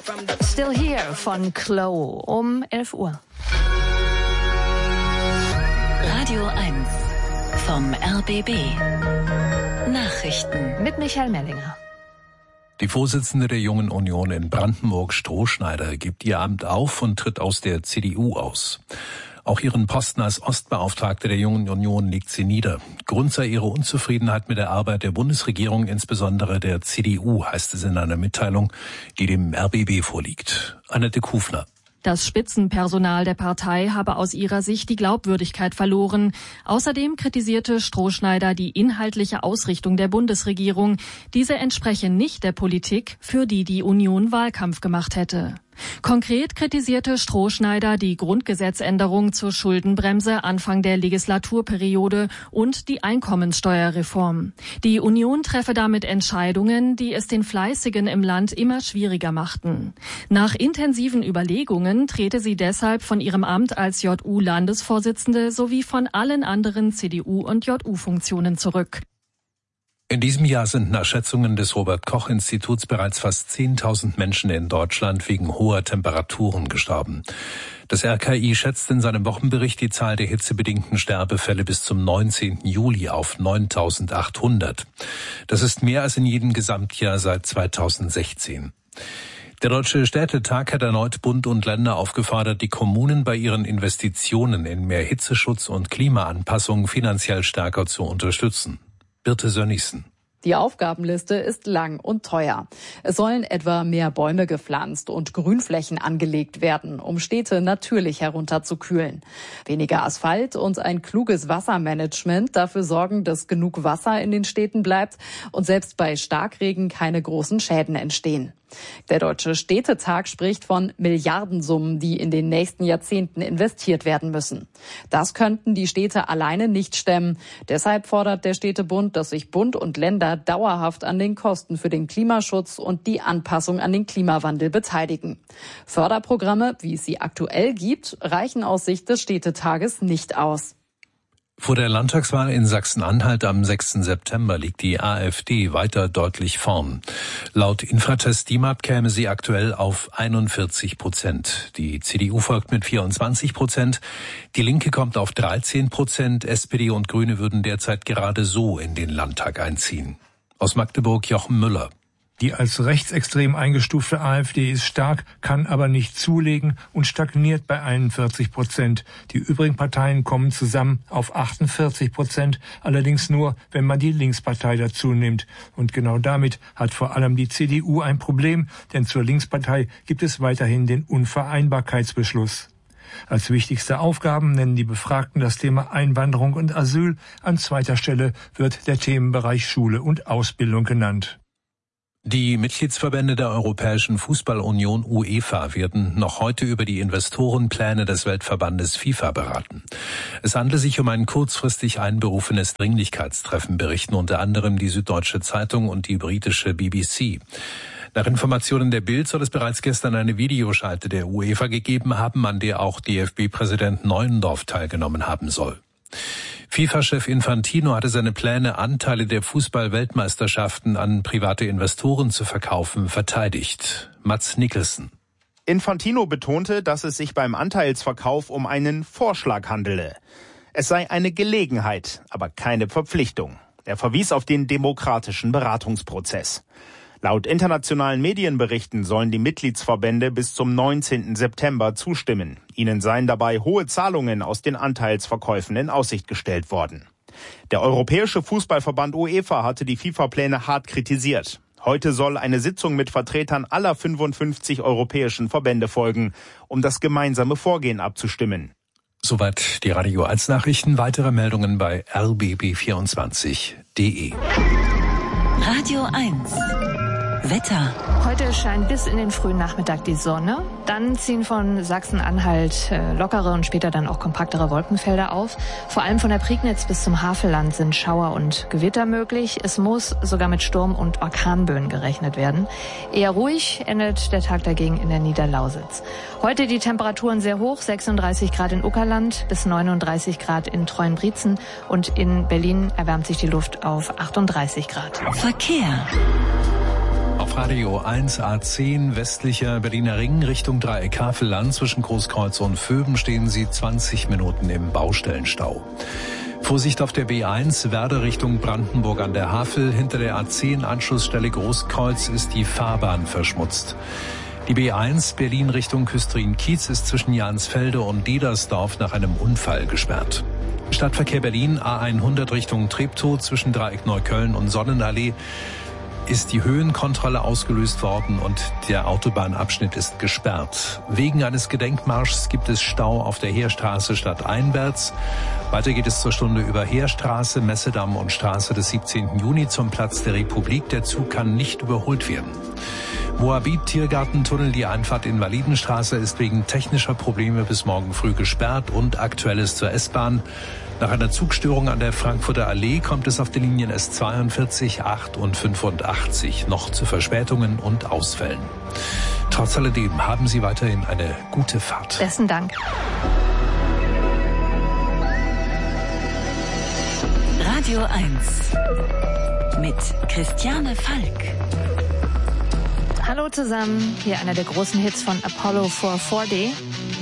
Still Here von Chloe um 11 Uhr. Radio 1 vom RBB. Nachrichten mit Michael Mellinger. Die Vorsitzende der Jungen Union in Brandenburg, Strohschneider, gibt ihr Amt auf und tritt aus der CDU aus. Auch ihren Posten als Ostbeauftragte der Jungen Union legt sie nieder. Grund sei ihre Unzufriedenheit mit der Arbeit der Bundesregierung, insbesondere der CDU, heißt es in einer Mitteilung, die dem RBB vorliegt. Annette Kufner. Das Spitzenpersonal der Partei habe aus ihrer Sicht die Glaubwürdigkeit verloren. Außerdem kritisierte Strohschneider die inhaltliche Ausrichtung der Bundesregierung. Diese entspreche nicht der Politik, für die die Union Wahlkampf gemacht hätte. Konkret kritisierte Strohschneider die Grundgesetzänderung zur Schuldenbremse Anfang der Legislaturperiode und die Einkommenssteuerreform. Die Union treffe damit Entscheidungen, die es den Fleißigen im Land immer schwieriger machten. Nach intensiven Überlegungen trete sie deshalb von ihrem Amt als JU-Landesvorsitzende sowie von allen anderen CDU- und JU-Funktionen zurück. In diesem Jahr sind nach Schätzungen des Robert-Koch-Instituts bereits fast 10.000 Menschen in Deutschland wegen hoher Temperaturen gestorben. Das RKI schätzt in seinem Wochenbericht die Zahl der hitzebedingten Sterbefälle bis zum 19. Juli auf 9.800. Das ist mehr als in jedem Gesamtjahr seit 2016. Der Deutsche Städtetag hat erneut Bund und Länder aufgefordert, die Kommunen bei ihren Investitionen in mehr Hitzeschutz und Klimaanpassung finanziell stärker zu unterstützen. Birte Sönnigsen. Die Aufgabenliste ist lang und teuer. Es sollen etwa mehr Bäume gepflanzt und Grünflächen angelegt werden, um Städte natürlich herunterzukühlen. Weniger Asphalt und ein kluges Wassermanagement dafür sorgen, dass genug Wasser in den Städten bleibt und selbst bei Starkregen keine großen Schäden entstehen. Der Deutsche Städtetag spricht von Milliardensummen, die in den nächsten Jahrzehnten investiert werden müssen. Das könnten die Städte alleine nicht stemmen. Deshalb fordert der Städtebund, dass sich Bund und Länder dauerhaft an den Kosten für den Klimaschutz und die Anpassung an den Klimawandel beteiligen. Förderprogramme, wie es sie aktuell gibt, reichen aus Sicht des Städtetages nicht aus. Vor der Landtagswahl in Sachsen-Anhalt am 6. September liegt die AfD weiter deutlich vorn. Laut Infratest DIMAP käme sie aktuell auf 41%. Die CDU folgt mit 24%. Die Linke kommt auf 13%. SPD und Grüne würden derzeit gerade so in den Landtag einziehen. Aus Magdeburg Jochen Müller. Die als rechtsextrem eingestufte AfD ist stark, kann aber nicht zulegen und stagniert bei 41%. Die übrigen Parteien kommen zusammen auf 48%, allerdings nur, wenn man die Linkspartei dazu nimmt. Und genau damit hat vor allem die CDU ein Problem, denn zur Linkspartei gibt es weiterhin den Unvereinbarkeitsbeschluss. Als wichtigste Aufgaben nennen die Befragten das Thema Einwanderung und Asyl. An zweiter Stelle wird der Themenbereich Schule und Ausbildung genannt. Die Mitgliedsverbände der Europäischen Fußballunion UEFA werden noch heute über die Investorenpläne des Weltverbandes FIFA beraten. Es handelt sich um ein kurzfristig einberufenes Dringlichkeitstreffen, berichten unter anderem die Süddeutsche Zeitung und die britische BBC. Nach Informationen der Bild soll es bereits gestern eine Videoschalte der UEFA gegeben haben, an der auch DFB-Präsident Neuendorf teilgenommen haben soll. FIFA-Chef Infantino hatte seine Pläne, Anteile der Fußball-Weltmeisterschaften an private Investoren zu verkaufen, verteidigt. Mats Nicholson. Infantino betonte, dass es sich beim Anteilsverkauf um einen Vorschlag handele. Es sei eine Gelegenheit, aber keine Verpflichtung. Er verwies auf den demokratischen Beratungsprozess. Laut internationalen Medienberichten sollen die Mitgliedsverbände bis zum 19. September zustimmen. Ihnen seien dabei hohe Zahlungen aus den Anteilsverkäufen in Aussicht gestellt worden. Der Europäische Fußballverband UEFA hatte die FIFA-Pläne hart kritisiert. Heute soll eine Sitzung mit Vertretern aller 55 europäischen Verbände folgen, um das gemeinsame Vorgehen abzustimmen. Soweit die Radio 1 Nachrichten. Weitere Meldungen bei rbb24.de. Radio 1 Wetter. Heute scheint bis in den frühen Nachmittag die Sonne. Dann ziehen von Sachsen-Anhalt lockere und später dann auch kompaktere Wolkenfelder auf. Vor allem von der Prignitz bis zum Havelland sind Schauer und Gewitter möglich. Es muss sogar mit Sturm- und Orkanböen gerechnet werden. Eher ruhig endet der Tag dagegen in der Niederlausitz. Heute die Temperaturen sehr hoch, 36 Grad in Uckerland bis 39 Grad in Treuenbrietzen und in Berlin erwärmt sich die Luft auf 38 Grad. Verkehr. Auf Radio 1 A10 westlicher Berliner Ring Richtung Dreieck Havelland zwischen Großkreuz und Vöben stehen Sie 20 Minuten im Baustellenstau. Vorsicht auf der B1 Werder Richtung Brandenburg an der Havel. Hinter der A10 Anschlussstelle Großkreuz ist die Fahrbahn verschmutzt. Die B1 Berlin Richtung Küstrin-Kiez ist zwischen Jansfelde und Diedersdorf nach einem Unfall gesperrt. Stadtverkehr Berlin A100 Richtung Treptow zwischen Dreieck Neukölln und Sonnenallee ist die Höhenkontrolle ausgelöst worden und der Autobahnabschnitt ist gesperrt. Wegen eines Gedenkmarschs gibt es Stau auf der Heerstraße stadteinwärts. Weiter geht es zur Stunde über Heerstraße, Messedamm und Straße des 17. Juni zum Platz der Republik. Der Zug kann nicht überholt werden. Moabit-Tiergartentunnel, die Einfahrt Invalidenstraße ist wegen technischer Probleme bis morgen früh gesperrt und Aktuelles zur S-Bahn. Nach einer Zugstörung an der Frankfurter Allee kommt es auf den Linien S42, 8 und 85 noch zu Verspätungen und Ausfällen. Trotz alledem haben Sie weiterhin eine gute Fahrt. Besten Dank. Radio 1 mit Christiane Falk. Hallo zusammen, hier einer der großen Hits von Apollo 440.